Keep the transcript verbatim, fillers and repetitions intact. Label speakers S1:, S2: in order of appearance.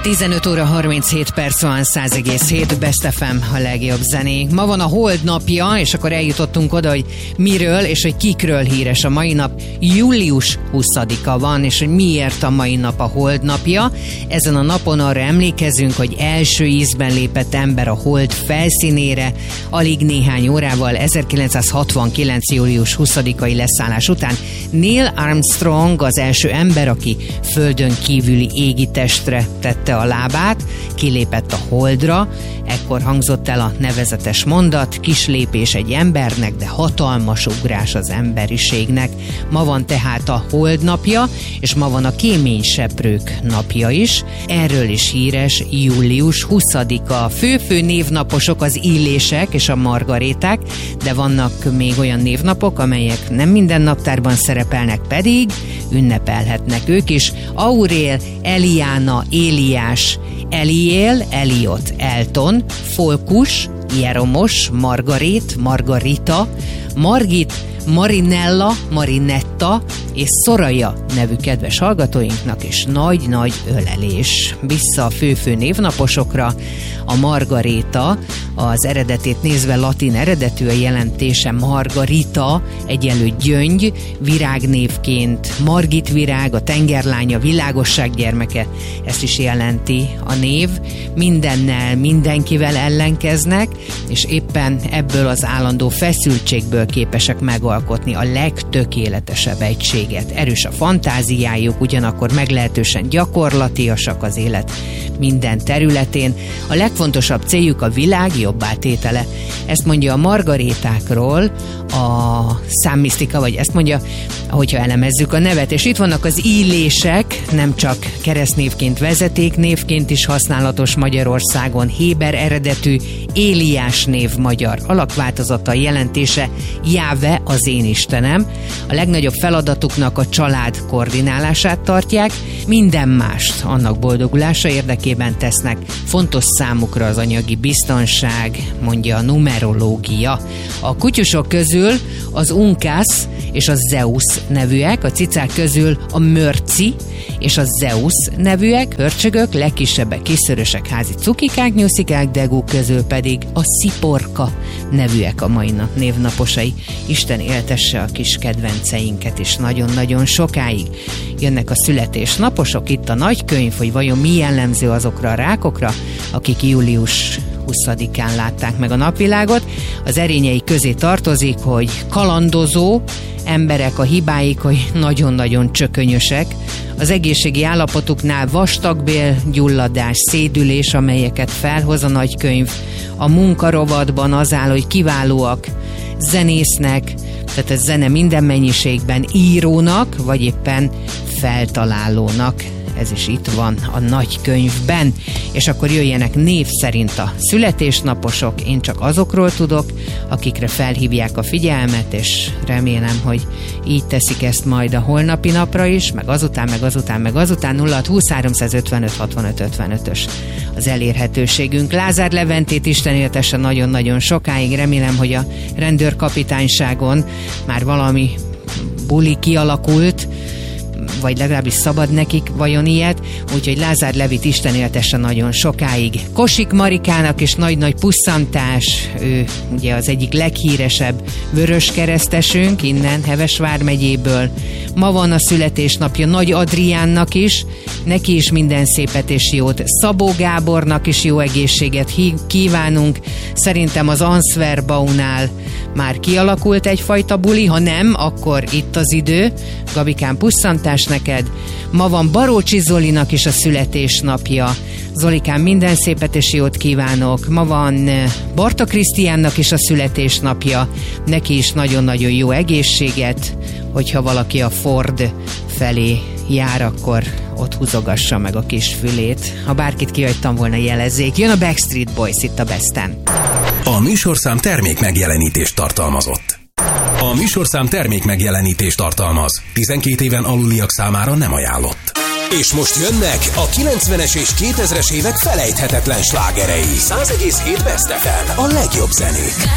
S1: tizenöt óra harminchét perc van, száz egész hét Best ef em, a legjobb zenék. Ma van a Hold napja, és akkor eljutottunk oda, hogy miről és hogy kikről híres a mai nap. július huszadika van, és hogy miért a mai nap a Hold napja. Ezen a napon arra emlékezünk, hogy első ízben lépett ember a Hold felszínére, alig néhány órával ezerkilencszázhatvankilenc. július huszadikai leszállás után. Neil Armstrong az első ember, aki földön kívüli égitestre tette a lábát, kilépett a Holdra, ekkor hangzott el a nevezetes mondat: kis lépés egy embernek, de hatalmas ugrás az emberiségnek. Ma van tehát a Hold napja, és ma van a kéményseprők napja is. Erről is híres július huszadika. Fő-fő névnaposok az Illések és a Margaréták, de vannak még olyan névnapok, amelyek nem minden naptárban szerepelnek, pedig ünnepelhetnek ők is. Aurél, Eliána, Éliás, Eliél, Eliot, Elton, Folkus, Jeromos, Margarét, Margarita, Margit, Marinella, Marinetta és Soraya nevű kedves hallgatóinknak, és nagy-nagy ölelés. Vissza a fő-fő névnaposokra. A Margaréta, az eredetét nézve latin eredetű, a jelentése Margarita, egyenlő gyöngy, virágnévként Margit virág, a tengerlánya, világosság gyermeke, ezt is jelenti a név. Mindennel, mindenkivel ellenkeznek, és éppen ebből az állandó feszültségből képesek megalkotni a legtökéletesebb egységet. Erős a fantáziájuk, ugyanakkor meglehetősen gyakorlatiasak az élet minden területén. A legfontosabb céljuk a világ jobbá tétele. Ezt mondja a Margarétákról a számmisztika, vagy ezt mondja, hogyha elemezzük a nevet. És itt vannak az Illések, nem csak keresztnévként, vezetéknévként is használatos Magyarországon. Héber eredetű Éliás név magyar alakváltozata, jelentése Jáve, az én Istenem. A legnagyobb feladatuknak a család koordinálását tartják, minden mást annak boldogulása érdekében tesznek. Fontos számukra az anyagi biztonság, mondja a numerológia. A kutyusok közül az Unkász és a Zeus nevűek, a cicák közül a Mörci és a Zeus nevűek, hörcsögök, legkisebbek, kiszörösek, házi cukikák, nyuszikák, degúk közül pedig a Sziporka nevűek a mai nap névnaposai. Isten éltesse a kis kedvenceinket is nagyon-nagyon sokáig. Jönnek a születésnaposok, itt a nagykönyv, hogy vajon mi jellemző azokra a rákokra, akik július huszadikán látták meg a napvilágot. Az erényei közé tartozik, hogy kalandozó emberek, a hibáik, hogy nagyon-nagyon csökönyösek. Az egészségi állapotuknál vastagbél, gyulladás, szédülés, amelyeket felhoz a nagykönyv. A munkarovatban az áll, hogy kiválóak zenésznek, tehát ez zene minden mennyiségben, írónak, vagy éppen feltalálónak. Ez is itt van a nagykönyvben. És akkor jöjjenek név szerint a születésnaposok. Én csak azokról tudok, akikre felhívják a figyelmet, és remélem, hogy így teszik ezt majd a holnapi napra is, meg azután, meg azután, meg azután. Nulla húsz háromszázötvenöt hatvanöt ötvenötös az elérhetőségünk. Lázár Leventét Isten éltesse nagyon-nagyon sokáig. Remélem, hogy a rendőrkapitányságon már valami buli kialakult, vagy legalábbis szabad nekik vajon ilyet, úgyhogy Lázár Levit Isten éltesse nagyon sokáig. Kosik Marikának is nagy-nagy pusszantás, ő ugye az egyik leghíresebb vöröskeresztesünk innen Heves vármegyéből. Ma van a születésnapja Nagy Adriánnak is, neki is minden szépet és jót. Szabó Gábornak is jó egészséget kívánunk. Szerintem az Answerbaunál már kialakult egyfajta buli, ha nem, akkor itt az idő. Gabikán, pusszantás neked. Ma van Barócsi Zolinak is a születésnapja. Zolikán, minden szépet és jót kívánok. Ma van Barta Krisztiánnak is a születésnapja. Neki is nagyon-nagyon jó egészséget, hogyha valaki a Ford felé jár, akkor ott húzogassa meg a kis fülét. Ha bárkit kihagytam volna, jelezzék. Jön a Backstreet Boys itt a Besten.
S2: A műsorszám termék megjelenítést tartalmazott. A műsorszám termék megjelenítést tartalmaz. tizenkét éven aluliak számára nem ajánlott. És most jönnek a kilencvenes és kétezres évek felejthetetlen slágerei. száz egész hét Best ef em, a legjobb zenék.